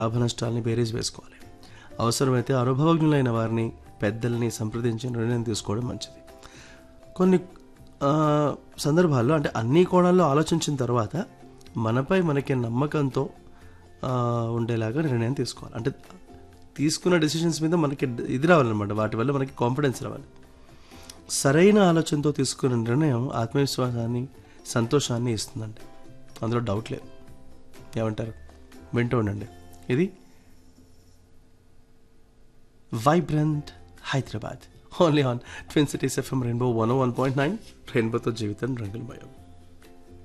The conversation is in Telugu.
లాభ నష్టాలని బేరీజ్ వేసుకోవాలి. అవసరమైతే అనుభవజ్ఞులైన వారిని, పెద్దల్ని సంప్రదించి నిర్ణయం తీసుకోవడం మంచిది. కొన్ని సందర్భాల్లో అంటే అన్ని కోణాల్లో ఆలోచించిన తర్వాత మనపై మనకి నమ్మకంతో ఉండేలాగా నిర్ణయం తీసుకోవాలి. అంటే తీసుకున్న డెసిషన్స్ మీద మనకి ఇది రావాలన్నమాట, వాటి వల్ల మనకి కాన్ఫిడెన్స్ రావాలి. సరైన ఆలోచనతో తీసుకున్న నిర్ణయం ఆత్మవిశ్వాసాన్ని, సంతోషాన్ని ఇస్తుందండి, అందులో డౌట్ లేదు. ఏమంటారు? వింటూ ఉండండి. ఇది vibrant Hyderabad, only on twin cities FM rainbow 101.9, రెయిన్బోతో జీవితం రంగులమయం.